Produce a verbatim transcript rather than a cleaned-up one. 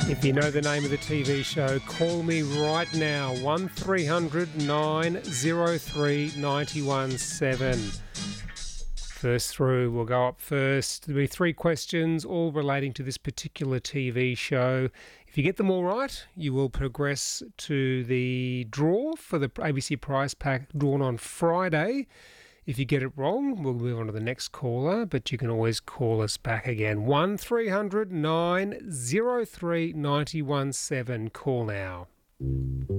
If you know the name of the T V show, call me right now, one three hundred nine oh three nine one seven. First through, we'll go up first. There'll be three questions, all relating to this particular T V show. If you get them all right, you will progress to the draw for the A B C Prize Pack drawn on Friday. If you get it wrong, we'll move on to the next caller, but you can always call us back again. one three hundred nine oh three nine one seven. Call now.